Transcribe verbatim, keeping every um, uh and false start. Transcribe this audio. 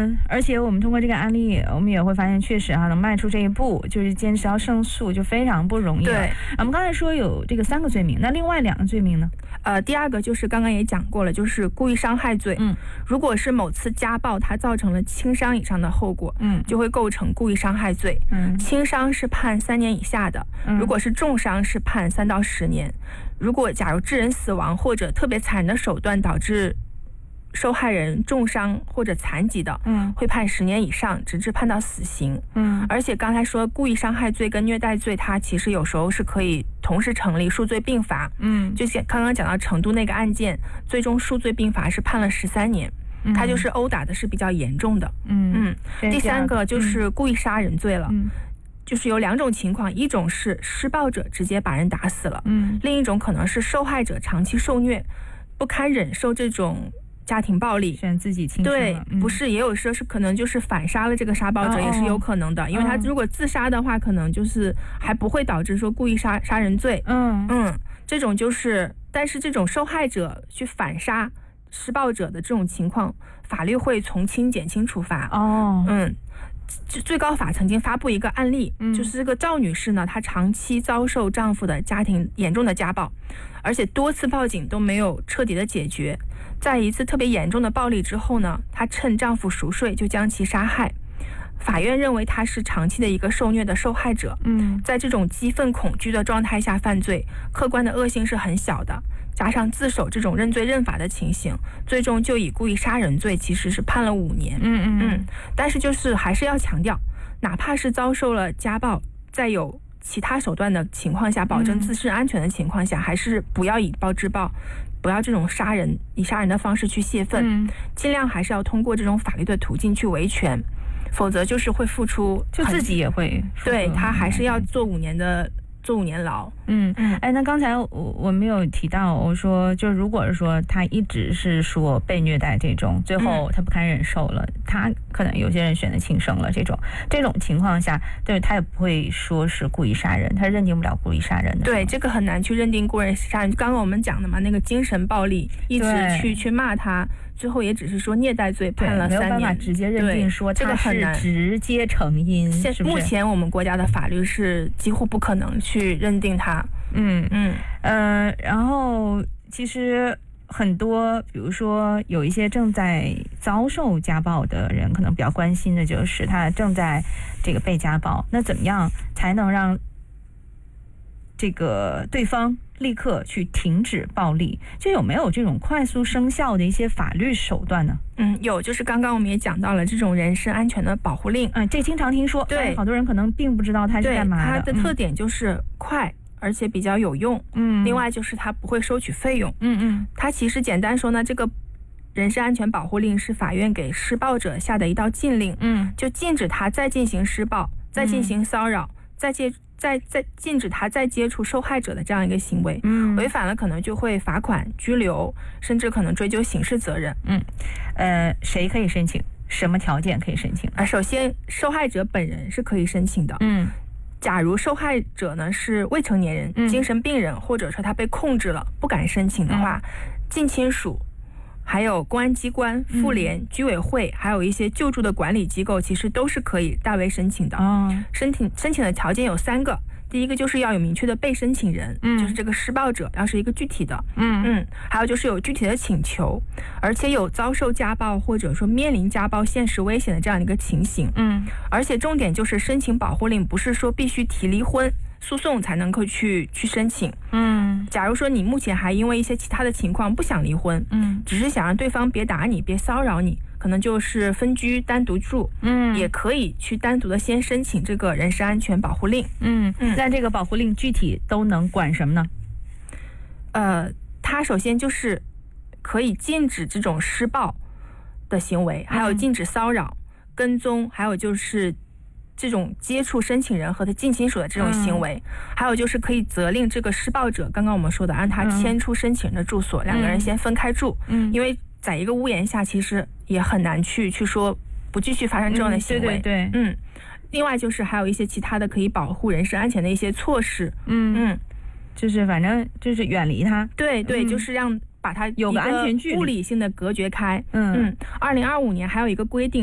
嗯，而且我们通过这个案例，我们也会发现，确实啊，能迈出这一步，就是坚持要胜诉，就非常不容易了。 对， 我们刚才说有这个三个罪名，那另外两个罪名呢？ 呃，第二个就是刚刚也讲过了，就是故意伤害罪。 嗯， 如果是某次家暴它造成了轻伤以上的后果， 嗯， 就会构成故意伤害罪。 嗯， 轻伤是判三年以下的， 嗯、 如果是重伤是判三到十年。如果假如致人死亡或者特别残忍的手段导致受害人重伤或者残疾的， 嗯， 会判十年以上，直至判到死刑。 嗯， 而且刚才说故意伤害罪跟虐待罪，它其实有时候是可以同时成立，数罪并罚。 嗯， 就像刚刚讲到成都那个案件，最终数罪并罚是判了十三年。他就是殴打的是比较严重的。 嗯嗯，第三个就是故意杀人罪了。 嗯， 就是有两种情况，一种是施暴者直接把人打死了， 嗯， 另一种可能是受害者长期受虐，不堪忍受这种家庭暴力， 选自己轻生了。 对、嗯，不是，也有说是可能就是反杀了这个杀暴者，也是有可能的，哦、因为他如果自杀的话，可能就是还不会导致说故意杀杀人罪。 嗯嗯，这种就是，但是这种受害者去反杀施暴者的这种情况，法律会从轻减轻处罚。 哦， 嗯。最高法曾经发布一个案例， 嗯、 就是这个赵女士呢，她长期遭受丈夫的家庭严重的家暴，而且多次报警都没有彻底的解决。在一次特别严重的暴力之后呢，她趁丈夫熟睡就将其杀害。法院认为她是长期的一个受虐的受害者， 嗯， 在这种激愤恐惧的状态下犯罪，客观的恶性是很小的，加上自首这种认罪认罚的情形，最终就以故意杀人罪其实是判了五年。 嗯嗯嗯，但是就是还是要强调，哪怕是遭受了家暴，在有其他手段的情况下，保证自身安全的情况下，嗯、还是不要以暴制暴，不要这种杀人以杀人的方式去泄愤， 嗯、 尽量还是要通过这种法律的途径去维权，否则就是会付出， 就自己也会付出， 对，他还是要坐五年的。坐五年牢。 嗯嗯，哎，那刚才我我没有提到，我说就如果说他一直是说被虐待这种，最后他不堪忍受了，嗯、他可能有些人选择轻生了，这种这种情况下，对他也不会说是故意杀人，他认定不了故意杀人的。 对，这个很难去认定故意杀人。刚刚我们讲的嘛，那个精神暴力一直去去骂他。最后也只是说虐待罪判了三年， 没有办法直接认定说这个很难直接成因。 现是不是目前我们国家的法律是几乎不可能去认定它。 嗯嗯呃，然后其实很多，比如说有一些正在遭受家暴的人，可能比较关心的就是他正在这个被家暴，那怎么样才能让这个对方立刻去停止暴力？就有没有这种快速生效的一些法律手段呢？ 嗯，有，就是刚刚我们也讲到了这种人身安全的保护令。 嗯，这经常听说， 对， 好多人可能并不知道它是干嘛的。 它的特点就是快，嗯、而且比较有用。 嗯， 另外就是它不会收取费用。 嗯嗯， 它其实简单说呢，这个人身安全保护令是法院给施暴者下的一道禁令。 嗯， 就禁止他再进行施暴，再进行骚扰，嗯、再接。再再禁止他再接触受害者的这样一个行为， 嗯， 违反了可能就会罚款、拘留，甚至可能追究刑事责任。 嗯，呃，谁可以申请？什么条件可以申请？ 啊，首先受害者本人是可以申请的。 嗯， 假如受害者呢是未成年人、 嗯、 精神病人，或者说他被控制了不敢申请的话，嗯、近亲属。还有公安机关、妇联、嗯、居委会，还有一些救助的管理机构，其实都是可以代为申请的。 哦， 申请申请的条件有三个，第一个就是要有明确的被申请人， 嗯， 就是这个施暴者要是一个具体的， 嗯嗯，还有就是有具体的请求，而且有遭受家暴或者说面临家暴现实危险的这样一个情形， 嗯， 而且重点就是申请保护令不是说必须提离婚诉讼才能够去去申请。 嗯， 假如说你目前还因为一些其他的情况不想离婚， 嗯， 只是想让对方别打你、别骚扰你，可能就是分居单独住， 嗯， 也可以去单独的先申请这个人身安全保护令。 嗯嗯，那这个保护令具体都能管什么呢？ 呃，它首先就是可以禁止这种施暴的行为，还有禁止骚扰、嗯、跟踪，还有就是这种接触申请人和他近亲属的这种行为、嗯、还有就是可以责令这个施暴者，刚刚我们说的让他迁出申请人的住所、嗯、两个人先分开住， 嗯， 因为在一个屋檐下其实也很难去去说不继续发生这样的行为、 嗯、对对对， 嗯，另外就是还有一些其他的可以保护人身安全的一些措施， 嗯嗯， 就是反正就是远离他， 对对、 嗯、 就是让把它有个安全距离， 物理性的隔绝开。 嗯嗯，二零二五年还有一个规定